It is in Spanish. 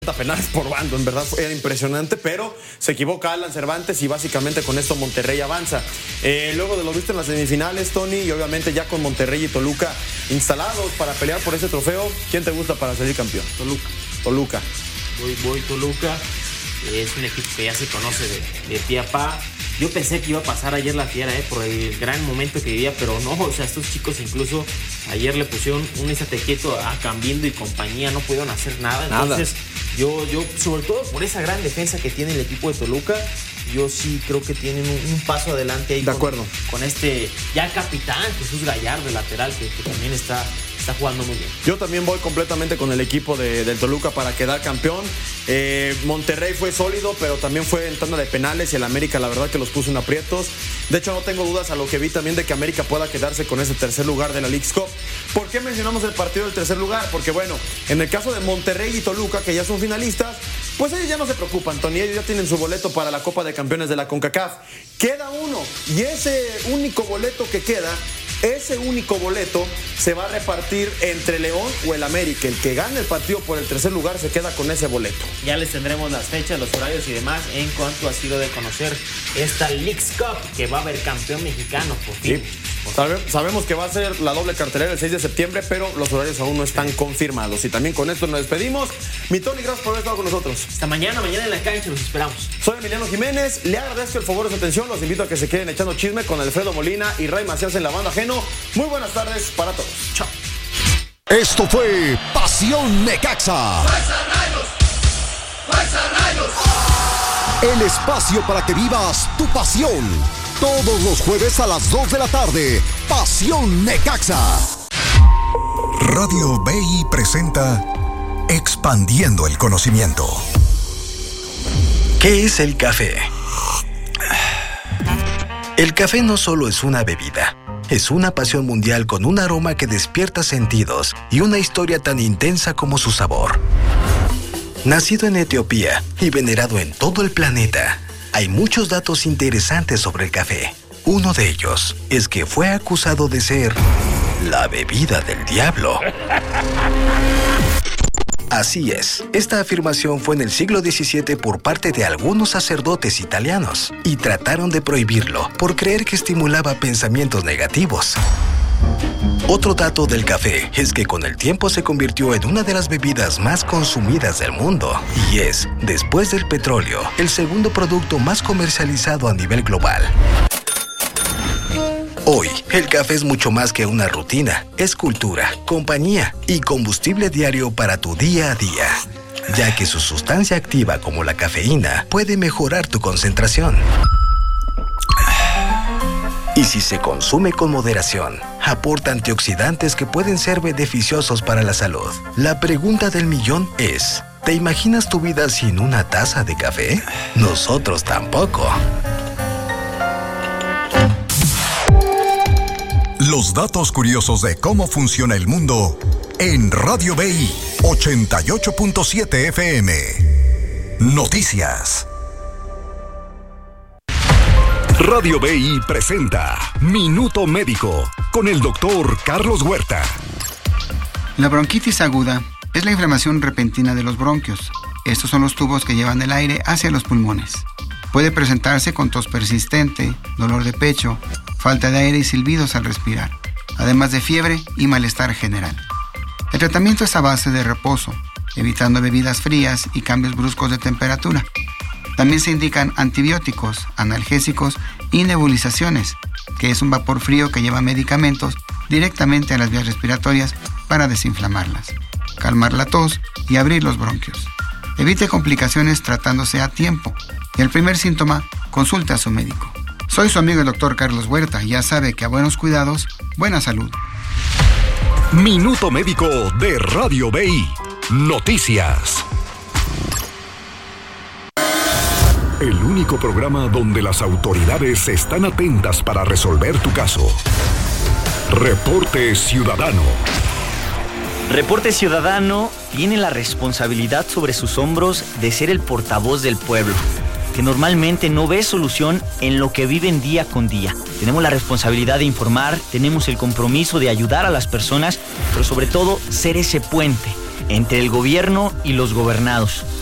penales por bando, en verdad era impresionante, pero se equivoca Alan Cervantes y básicamente con esto Monterrey avanza. Luego de lo visto en las semifinales, Tony, y obviamente ya con Monterrey y Toluca instalados para pelear por ese trofeo, ¿quién te gusta para salir campeón? Toluca. Voy Toluca. Es un equipo que ya se conoce de pie a pa. Yo pensé que iba a pasar ayer la Fiera, por el gran momento que vivía, pero no, o sea, estos chicos incluso ayer le pusieron un estate quieto a Cambindo y compañía, no pudieron hacer nada. Entonces, yo sobre todo por esa gran defensa que tiene el equipo de Toluca, yo sí creo que tienen un paso adelante ahí. De acuerdo. Con este ya capitán Jesús Gallardo, el lateral, que también está jugando muy bien. Yo también voy completamente con el equipo del Toluca para quedar campeón. Monterrey fue sólido, pero también fue en tanda de penales y el América la verdad que los puso en aprietos. De hecho, no tengo dudas a lo que vi también de que América pueda quedarse con ese tercer lugar de la Leagues Cup. ¿Por qué mencionamos el partido del tercer lugar? Porque bueno, en el caso de Monterrey y Toluca, que ya son finalistas, pues ellos ya no se preocupan, Tony, ellos ya tienen su boleto para la Copa de Campeones de la CONCACAF. Queda uno, y ese único boleto que queda, ese único boleto se va a repartir entre León o el América. El que gane el partido por el tercer lugar se queda con ese boleto. Ya les tendremos las fechas, los horarios y demás en cuanto ha sido de conocer esta Leagues Cup, que va a haber campeón mexicano por fin. Sí. Sabemos que va a ser la doble cartelera el 6 de septiembre, pero los horarios aún no están confirmados. Y también con esto nos despedimos. Mi Tony, gracias por haber estado con nosotros. Hasta mañana en la cancha, los esperamos. Soy Emiliano Jiménez, le agradezco el favor de su atención. Los invito a que se queden echando chisme con Alfredo Molina y Ray Macías en la banda ajeno. Muy buenas tardes para todos. Chao. Esto fue Pasión Necaxa. El espacio para que vivas tu pasión. Todos los jueves a las 2 de la tarde. Pasión Necaxa. Radio BI presenta Expandiendo el Conocimiento. ¿Qué es el café? El café no solo es una bebida, es una pasión mundial con un aroma que despierta sentidos y una historia tan intensa como su sabor. Nacido en Etiopía y venerado en todo el planeta, hay muchos datos interesantes sobre el café. Uno de ellos es que fue acusado de ser la bebida del diablo. Así es, esta afirmación fue en el siglo XVII por parte de algunos sacerdotes italianos y trataron de prohibirlo por creer que estimulaba pensamientos negativos. Otro dato del café es que con el tiempo se convirtió en una de las bebidas más consumidas del mundo y es, después del petróleo, el segundo producto más comercializado a nivel global. Hoy, el café es mucho más que una rutina, es cultura, compañía y combustible diario para tu día a día, ya que su sustancia activa como la cafeína puede mejorar tu concentración. Y si se consume con moderación, aporta antioxidantes que pueden ser beneficiosos para la salud. La pregunta del millón es, ¿te imaginas tu vida sin una taza de café? Nosotros tampoco. Los datos curiosos de cómo funciona el mundo en Radio BI 88.7 FM. Noticias. Radio BI presenta Minuto Médico con el doctor Carlos Huerta. La bronquitis aguda es la inflamación repentina de los bronquios. Estos son los tubos que llevan el aire hacia los pulmones. Puede presentarse con tos persistente, dolor de pecho, falta de aire y silbidos al respirar, además de fiebre y malestar general. El tratamiento es a base de reposo, evitando bebidas frías y cambios bruscos de temperatura. También se indican antibióticos, analgésicos y nebulizaciones, que es un vapor frío que lleva medicamentos directamente a las vías respiratorias para desinflamarlas, calmar la tos y abrir los bronquios. Evite complicaciones tratándose a tiempo. Y el primer síntoma, consulte a su médico. Soy su amigo el doctor Carlos Huerta y ya sabe que a buenos cuidados, buena salud. Minuto Médico de Radio BI. Noticias. El único programa donde las autoridades están atentas para resolver tu caso. Reporte Ciudadano. Reporte Ciudadano tiene la responsabilidad sobre sus hombros de ser el portavoz del pueblo, que normalmente no ve solución en lo que viven día con día. Tenemos la responsabilidad de informar, tenemos el compromiso de ayudar a las personas, pero sobre todo ser ese puente entre el gobierno y los gobernados.